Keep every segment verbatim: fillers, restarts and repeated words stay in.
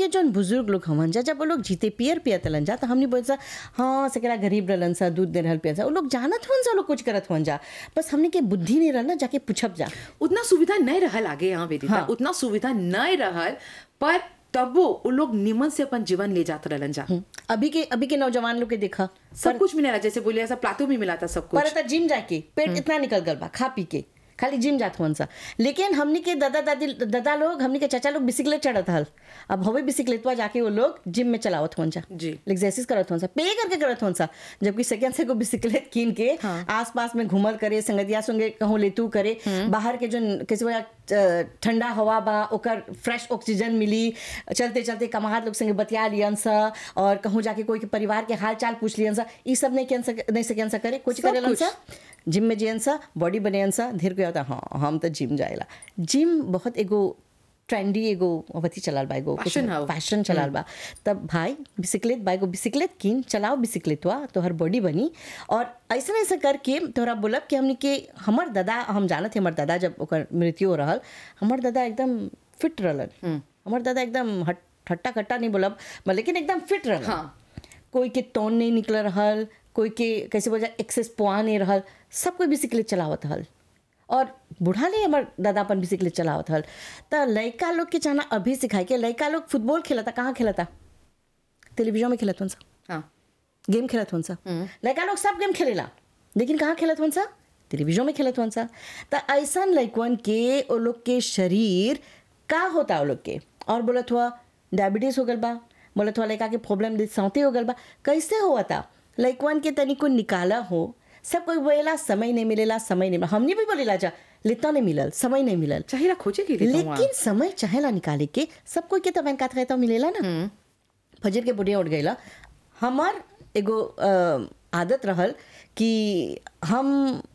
के जोन बुजुर्ग लोग हवन जा जब वो लोग जीते पियर पिया तलन जा तो हमनी बोलसा हाँ सकेला गरीब रहलन सा दूध दे रहल पिया सा वो लोग जानत हवन सा लोग कुछ करत हवन जा बस हमनी के बुद्धि नहीं रहल ना जाके पूछब जा उतना सुविधा नहीं रहल आगे यहाँ वेदिता हाँ। उतना सुविधा नहीं रहल पर तबो वो लोग निमन से अपन जीवन ले जाते रहलन जा अभी के अभी के नौजवान लोग के देखा सब कुछ मिलेला जैसे बोलिए ऐसा प्लाटो भी मिला था सब कुछ पर जिम जाके पेट इतना निकल गल बा खा पी के खाली जिम जात हुन सा लेकिन हमनी के दादा दादी दादा लोग हमनी के चाचा लोग बिसिकलेट चढ़त हल अब हवे बिसिकलेटवा जाके वो लोग जिम में चलावत हुन सा जी। एक्सरसाइज करत हुन सा पे करके करत हुन सा जबकि सेकंड से को बिसिकलेट कीन के हाँ। आसपास में घूमल करे संगतिया संगे कहूं लेतू करे बाहर के जो किसी वजह ठंडा हवा बा ओकर फ्रेश ऑक्सीजन मिली चलते चलते कमाहत लोग संगे बतिया लियन सा और कहूं जाके कोई के परिवार के हाल चाल पूछ लियन सा ई सब नहीं केन सक नहीं सकेन सा करे कुछ सब करेलन कुछ। सा जिम में जियन सा बॉडी बनेन सा धीरे को आता हाँ हम तो जिम जाएला जिम बहुत एगो ट्रेंडी एगो अवधि चलाल बा एगो Fashion हव। फैशन चलाल बा तब भाई बिसिकलेट बा एगो बिसिकलेट कीन चलाओ बिसिकलेटवा तोहर बॉडी बनी और ऐसा ऐसा करके तोहरा बोलब कि हमनी के हमर दादा हम जानत है हमर दादा जब ओकर मृत्यु हो रहल हमर दादा एकदम फिट रहलन हमर दादा एकदम हट हट्टा कट्टा नहीं बोलब लेकिन एकदम फिट रहलन हाँ। कोई के तौन नहीं निकल रहल कोई के कैसे बोला एक्सेस पुआ नहीं रहल सब कोई बिसिकलेट चलावत हल और बूढ़ा ले हमार दादा अपन बिसिकलेट चलावत हल तो लड़का लोग के चाहना अभी सिखाए के लड़का लोग फुटबॉल खेलता कहाँ खेलता टेलीविजन में खेलत हन सा हाँ। गेम खेलत हन सा लड़का लोग सब गेम खेलेला लेकिन कहाँ खेलत हन सा टेलीविजन में खेलत हन सा तो ऐसा लड़कन के वो लोग के शरीर का होता वो लोग के और बोलत हुआ डायबिटीज हो गल बा बोलत हुआ लड़का के प्रॉब्लम सौते हो गल बा कैसे हुआ था लड़कवन के तनिको निकाला हो सब कोई बोलेला समय नहीं मिलेला समय नहीं मिला हमने भी बोलेला जा लेता नहीं मिलल समय नहीं मिलल चाहिए खोजे के लिए लेकिन समय चाहेला निकाले के सब कोई के तो बैंक खाता मिलेला ना फजर के बुढ़िया उठ गईला हमार एगो अ, आदत रहल कि हम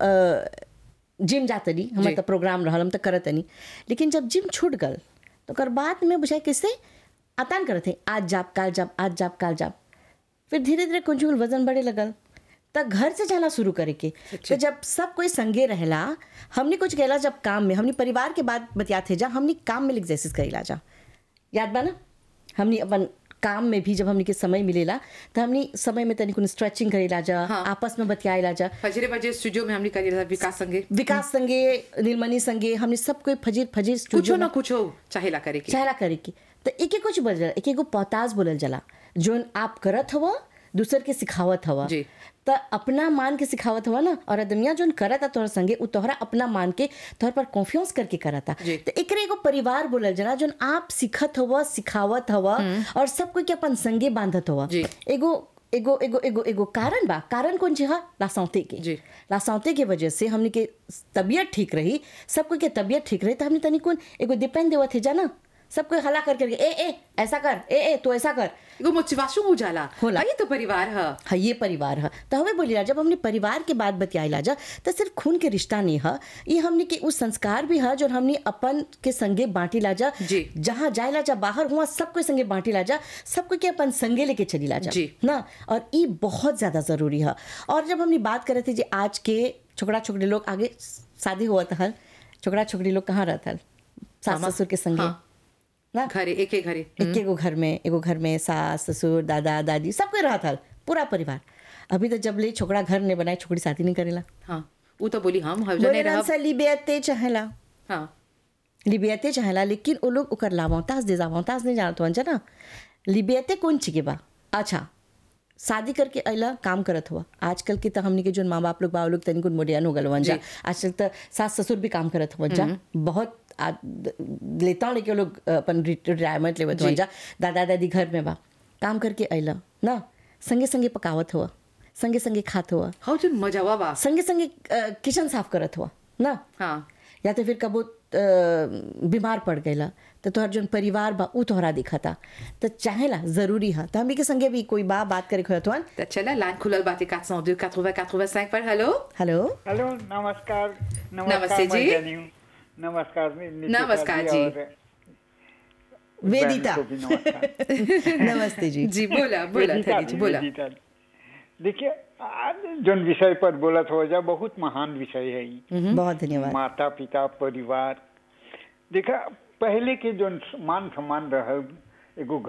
जिम जाते नहीं हमारे तो प्रोग्राम रहल हम तो करत नहीं लेकिन जब जिम छूट गल तो कर बाद में बुझाए किससे आतान करते आज जाप काल जाप आज जाप काल जाप फिर धीरे धीरे कुछ वजन बढ़े लगल तब घर से जाना शुरू करे के तो जब सब कोई संगे रहला हमने कुछ कहला जब काम में हमने परिवार के बाद बतियाते जा हमने काम में एक्सरसाइज करेला जा याद बा ना हमने अपन काम में भी जब हमने के समय मिलेला तो हमने समय में तनिक स्ट्रेचिंग करेला जा हाँ। आपस में बतियाला जा फजरे बजे स्टूडियो में हमने करिए विकास संगे विकास संगे नीलमणि संगे हमने सब कोई फजीर फजीर कुछ स्टूडियो ना कुछ चाहेला करे के चाहेला करे की तो एक एक कुछ बोल जला एक एगो पौताज बोलल जला जोन आप करत हवा दूसर के सिखावत हवा जी। तो अपना मान के सिखावत हवा ना और दुनिया जोन करता तोहर संगे उ तोहरा अपना मान के तोहर पर कॉन्फिडेंस करके करता जी। तो एकरे एगो परिवार बोलल जला जोन आप सिखत हवा सिखावत हवा और सब कोई के अपन संगे बांधत हवा जी। एगो एगो एगो एगो एगो कारण बा कारण कौन छी हा लासौते के जी। लासौते के वजह से हमने के तबीयत ठीक रही सब कोई के तबीयत ठीक रही तो हमने तनी कौन एगो डिपेंड देवत है जाना सब कोई हला कर करके ए ए ऐसा कर ए ए तो ऐसा कर एगो मोटिवेशन हो जाला होला। ये तो परिवार है हाँ ये परिवार है तो हमें बोलिला जब हमने परिवार के बात बतियाइला जा तो सिर्फ खून के रिश्ता नहीं है ये हमने के उस संस्कार भी है जो हमने अपन के संगे बांटी ला जा जी। जहाँ जाइला जा बाहर हुआ सब कोई संगे बांटी ला जा सब कोई के अपन संगे लेके चली ला जा जी। ना और ये बहुत ज्यादा जरूरी है और जब हमने बात करे थे जी आज के छोकरा छोकरी लोग आगे शादी हुआ था छोकरा छोकरी लोग कहाँ रहता है सास मामा। ससुर के संगे हाँ। ना घरे एक एक घरे एक एगो घर में एगो घर में सास ससुर दादा दादी सब कोई रहा था पूरा परिवार अभी तो जब ले छोकरा घर नहीं बनाए छोकरी शादी नहीं करेला हाँ वो तो बोली हम हवजा बोले नहीं रन रहा सा लिबियते चाहेला हाँ लिबियते चाहेला लेकिन वो लोग ओकर लावांताज दे जावांताज नहीं जानत हवन ना लिबियते कौन चीज बा अच्छा शादी करके अला काम करत हुआ आजकल के तो हमने के जो माँ बाप लोग बा लोग तनिक मोडियन हो गल वन जा आजकल तो सास ससुर भी काम करत हुआ जा बहुत लेता हूँ लेके लोग अपन रिटायरमेंट लेवत हुआ जा दादा दादी घर में बा काम करके अला ना संगे संगे पकावत हुआ संगे संगे खात हुआ हाँ जो मजावा बा संगे संगे किचन साफ करत हुआ ना हाँ या तो फिर कबो बीमार पड़ गईला तो तोहर जोन परिवार बा उ तोहरा दिखता तो चाहेला जरूरी है तो हमी के संगे भी कोई बा बात करे खोत हवन तो चला लाइन खुलल बाटे quatre cent deux quatre-vingts quatre-vingt-cinq पर हेलो हेलो हेलो नमस्कार नमस्ते जी। मैं जनी हूँ। नमस्कार मी- निकिता नमस्कार जी। और वेदिता बहन को भी नमस्कार। नमस्ते जी जी बोला बोला वेदिता थरी जी भी, बोला वेदिता। देखिए आज जोन विषय पर बोलत हो जा बहुत महान विषय है ई। बहुत धन्यवाद माता पिता परिवार देखा पहले के जोन मान सम्मान रह एगो